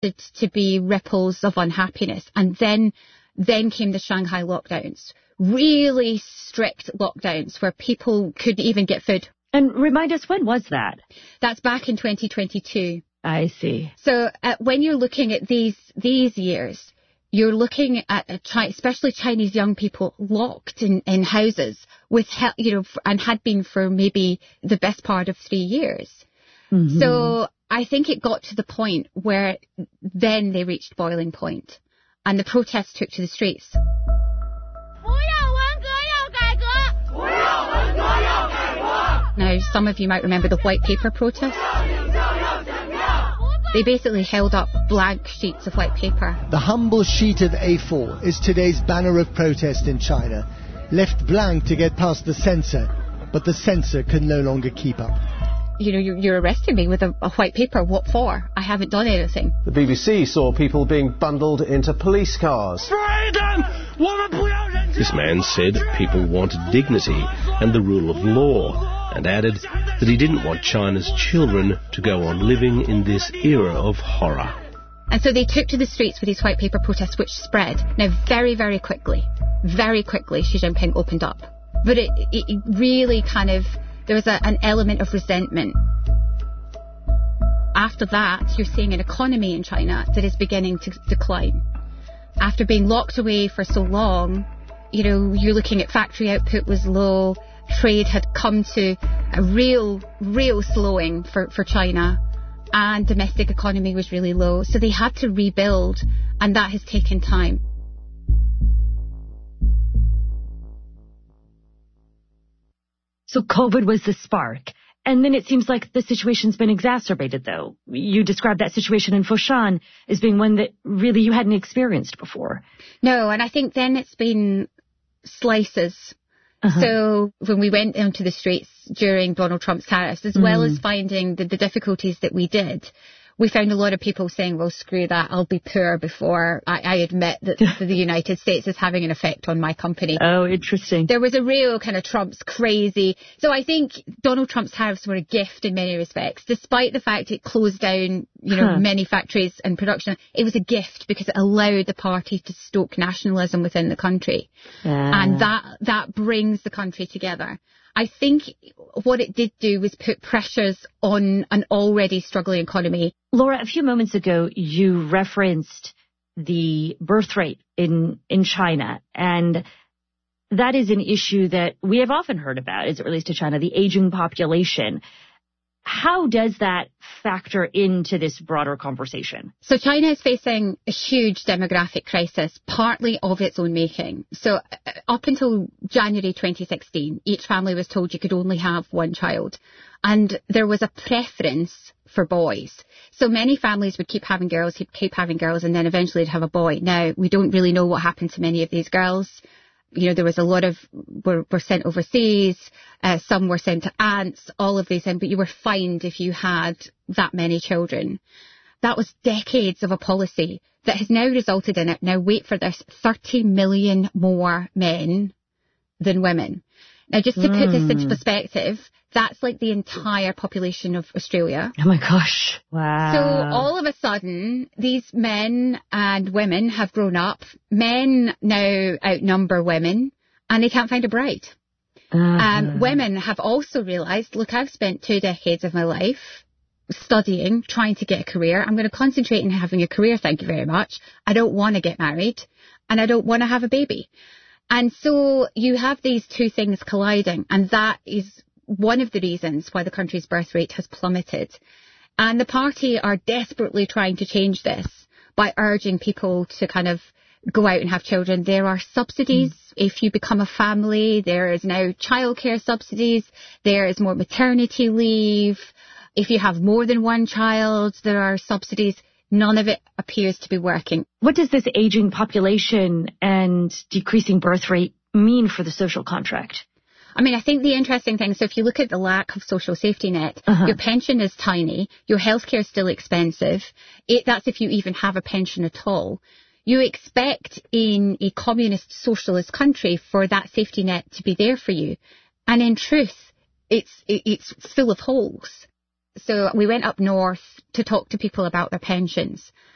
started to be ripples of unhappiness. And then came the Shanghai lockdowns, really strict lockdowns where people couldn't even get food. And remind us, when was that? That's back in 2022. I see. So when you're looking at these years, you're looking at especially Chinese young people locked in houses with, and had been for maybe the best part of 3 years. Mm-hmm. So I think it got to the point where then they reached boiling point and the protests took to the streets. Now, some of you might remember the white paper protest. They basically held up blank sheets of white paper. The humble sheet of A4 is today's banner of protest in China, left blank to get past the censor, but the censor can no longer keep up. You're arresting me with a white paper. What for? I haven't done anything. The BBC saw people being bundled into police cars. Freedom! This man said people wanted dignity and the rule of law, and added that he didn't want China's children to go on living in this era of horror. And so they took to the streets with these white paper protests, which spread. Now, very, very quickly, Xi Jinping opened up. But it really kind of, there was an element of resentment. After that, you're seeing an economy in China that is beginning to decline. After being locked away for so long, you're looking at factory output was low, trade had come to a real slowing for China, and domestic economy was really low. So they had to rebuild, and that has taken time. So COVID was the spark. And then it seems like the situation's been exacerbated, though. You described that situation in Foshan as being one that really you hadn't experienced before. No, and I think then it's been slices. Uh-huh. So when we went into the streets during Donald Trump's tariffs, as well as finding the difficulties that we did, we found a lot of people saying, well, screw that, I'll be poor before I admit that the United States is having an effect on my company. Oh, interesting. There was a real kind of Trump's crazy. So I think Donald Trump's tariffs were a gift in many respects. Despite the fact it closed down, many factories and production, it was a gift because it allowed the party to stoke nationalism within the country. And that brings the country together. I think what it did do was put pressures on an already struggling economy. Laura, a few moments ago, you referenced the birth rate in China, and that is an issue that we have often heard about as it relates to China, the aging population. How does that factor into this broader conversation? So China is facing a huge demographic crisis, partly of its own making. So up until January 2016, each family was told you could only have one child. And there was a preference for boys. So many families would keep having girls, and then eventually they'd have a boy. Now, we don't really know what happened to many of these girls. There was a lot of were sent overseas, some were sent to aunts, all of these things, but you were fined if you had that many children. That was decades of a policy that has now resulted in it. Now wait for this, 30 million more men than women. Now just to put this into perspective, that's like the entire population of Australia. Oh my gosh. Wow. So all of a sudden, these men and women have grown up. Men now outnumber women and they can't find a bride. Women have also realised, look, I've spent 2 decades of my life studying, trying to get a career. I'm going to concentrate on having a career, thank you very much. I don't want to get married and I don't want to have a baby. And so you have these two things colliding, and that is one of the reasons why the country's birth rate has plummeted. And the party are desperately trying to change this by urging people to kind of go out and have children. There are subsidies if you become a family. There is now childcare subsidies. There is more maternity leave. If you have more than one child, there are subsidies. None of it appears to be working. What does this aging population and decreasing birth rate mean for the social contract? I mean, I think the interesting thing, so if you look at the lack of social safety net, your pension is tiny, your healthcare is still expensive. That's if you even have a pension at all. You expect in a communist socialist country for that safety net to be there for you. And in truth, it's full of holes. So we went up north to talk to people about their pensions.